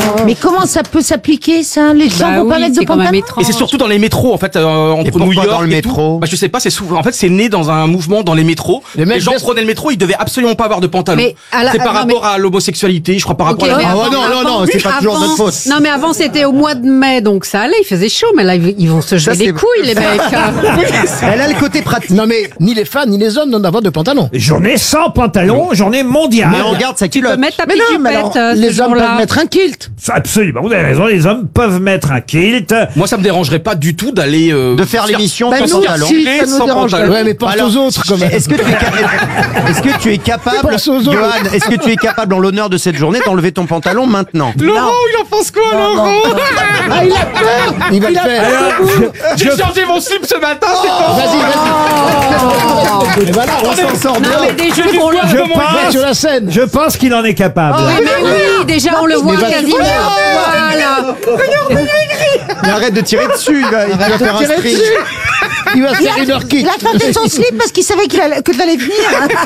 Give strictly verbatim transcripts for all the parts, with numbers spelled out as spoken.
Mais comment ça peut s'appliquer, ça? Les gens Bah vont pas oui, mettre de c'est quand même pantalon? étrange. Et c'est surtout dans les métros, en fait, euh, entre pourquoi New York dans le et métro tout. Bah, je sais pas, c'est souvent, en fait, c'est né dans un mouvement dans les métros. Les Les, mecs gens baissent- prenaient le métro, ils devaient absolument pas avoir de pantalon. Mais à la- C'est par non, rapport à l'homosexualité, je crois, par rapport Ok, à mais la... Ah, avant- non, non, non, avant- c'est pas toujours avant- notre faute. Non, mais avant, c'était au mois de mai, donc ça allait, il faisait chaud, mais là, ils ils vont se jouer Ça, les c'est- couilles, les mecs. Elle a le côté pratique. Non mais ni les femmes ni les hommes n'ont d'avoir de pantalon. Journée sans pantalon, journée mondiale. Mais on regarde sa Tu peux culotte. mettre ta Mais non, mais alors, pitchoupette, euh, ce les hommes jour-là. peuvent mettre un kilt. Absolument, vous avez raison, les hommes peuvent mettre un kilt. Moi, ça me dérangerait pas du tout d'aller... euh, De faire l'émission Bah, sans nous, pantalon. si, ça nous sans dérange. pantalon. Ouais, mais pense Alors, aux autres quand même. Est-ce que tu es, ca- est-ce que tu es capable, Pense aux autres. Johan, est-ce que tu es capable en l'honneur de cette journée d'enlever ton pantalon maintenant? Laurent, il en pense quoi, Laurent? Ah, il a peur. Il va le faire. Alors, je- J'ai je- changé mon slip ce matin, c'est pas... Vas-y, vas-y. Et voilà, on s'en sort bien. Non, mais déjà, Je on le vois je comment il Va pense, sur la scène. je pense qu'il en est capable. Oui, mais oui, déjà, on le voit va- quasiment. Voilà. Mais arrête de tirer dessus, il va, il va Arrête de faire un tirer string. dessus. Il va faire une heure kick. Il a tenté son slip parce qu'il savait qu'il allait- que t'allais venir.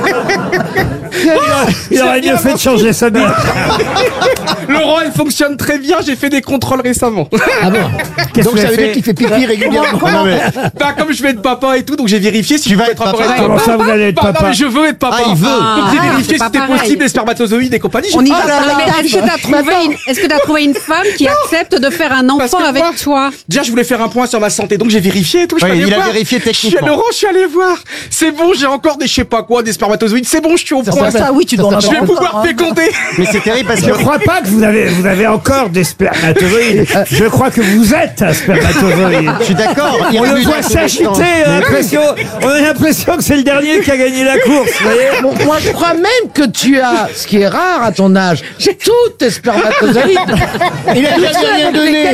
Il aurait mieux fait de changer sa bille. Laurent, elle fonctionne très bien, j'ai fait des contrôles récemment. Ah bon? Qu'est-ce Donc que ça vous veut avez dire qu'il fait pipi régulièrement. Non, mais- Bah, comme je vais être papa et tout, donc j'ai vérifié si Tu je vas peux être être papa. papa. Comment ça, vous allez être Bah, non, papa? mais je veux être papa. Ah, il veut. Donc j'ai Ah, vérifié c'est si pas c'était pareil. possible, les spermatozoïdes et compagnie. J'ai On y pas- va pas. Non, mais est-ce que t'as trouvé une, est-ce que t'as trouvé une femme qui accepte de faire un Parce enfant que avec moi- toi? Déjà, je voulais faire un point sur ma santé, donc j'ai vérifié et tout. Je Ouais, suis allé il a voir. vérifié Je suis techniquement. Laurent, je suis allé voir. C'est bon, j'ai encore des je sais pas quoi, des spermatozoïdes. C'est bon, je suis au point. s'appelle- Ça, oui, tu dois en Je vais avoir pouvoir encore, hein. féconder. Mais c'est terrible parce Je que crois pas que vous avez, vous avez encore des spermatozoïdes. Je crois que vous êtes un spermatozoïde. je suis d'accord. il On le remue voit dans tous les s'agiter, sens. on a l'impression, on a l'impression que c'est le dernier qui a gagné la course, vous voyez. Bon, moi, je crois même que tu as, ce qui est rare à ton âge, j'ai toutes tes spermatozoïdes. Il a jamais rien donné.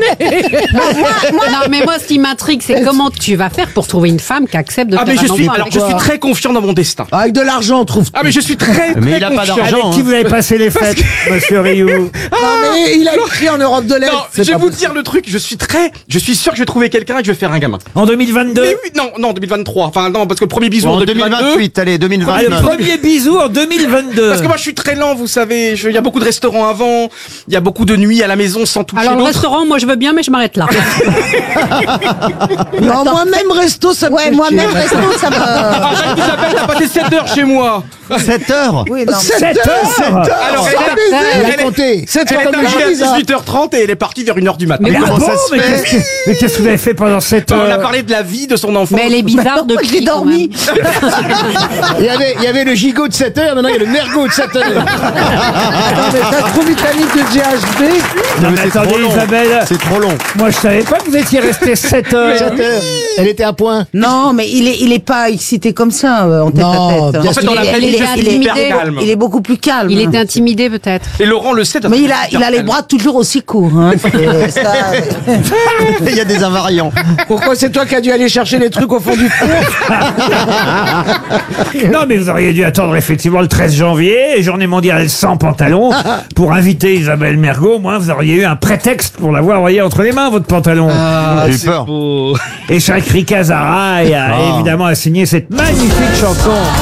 Non, mais moi, ce qui m'intrigue, c'est comment tu vas faire pour trouver une femme qui accepte de Ah, faire mais un je suis, enfant alors, avec je toi. suis très confiant dans mon destin. Avec de l'argent, on trouve. Ah, mais je suis très, très Mais il a pas confiant. d'argent. Avec qui vous avez passé les fêtes, monsieur Rioux? Non, mais il a écrit en Europe de l'Est. Non, c'est je vais pas vous possible. dire le truc, je suis très, je suis sûr que je vais trouver quelqu'un et que je vais faire un gamin. En deux mille vingt-deux? Mais oui, non, non, deux mille vingt-trois. Enfin, non, parce que le premier bisou En en deux mille vingt-deux. deux mille vingt-huit, allez, deux mille Ah, le vingt-neuf. premier bisou en deux mille vingt-deux. Parce que moi, je suis très lent, vous savez. Je- Il y a beaucoup de restaurants avant. Il y a beaucoup de nuits à la maison sans toucher Alors, le l'autre. restaurant, moi, je veux bien, mais je m'arrête là. Non, moi-même, resto, ça me Ouais, fait moi-même, chier. resto, ça me... Arrête, Isabelle, t'as passé sept heures chez moi. sept heures. Oui, non. sept heures. Alors, C'est elle, abusé. elle- Il a elle- compté. sept elle heures est comme arrivée à l'église, hein. dix-huit heures trente et elle est partie vers une heure du matin. Mais Ah Comment bon, ça se mais fait qu'est-ce que, mais qu'est-ce que vous avez fait pendant cette On a heure? parlé de la vie de son enfant. Mais elle est bizarre Moi, depuis. j'ai dormi. Il y avait, il y avait le gigot de sept heures, maintenant il y a le mergot de sept heures. Attends, mais t'as trop vitamine de G H B. Non, mais c'est attendez, trop long. Isabelle, C'est trop long. moi je savais pas que vous étiez resté sept heures. sept heures. Elle était à point. Non, mais il est, il est pas excité comme ça, euh, en tête Non, à tête. bien En fait, Il on est- l'appelle il est- juste il est- hyper intimidé. calme. Il est beaucoup plus calme. Il était intimidé, peut-être. Et Laurent le sait. Mais il a, il a les bras toujours aussi courts. Hein. C'est- ça, Il y a des invariants. Pourquoi c'est toi qui as dû aller chercher les trucs au fond du four? Non, mais vous auriez dû attendre effectivement le treize janvier, journée mondiale sans pantalon, pour inviter Isabelle Mergo. Au moins, vous auriez eu un prétexte pour l'avoir envoyé entre les mains, votre pantalon. J'ai eu peur. beau. Et Chakri Kazara a Ah. évidemment a signé cette magnifique chanson.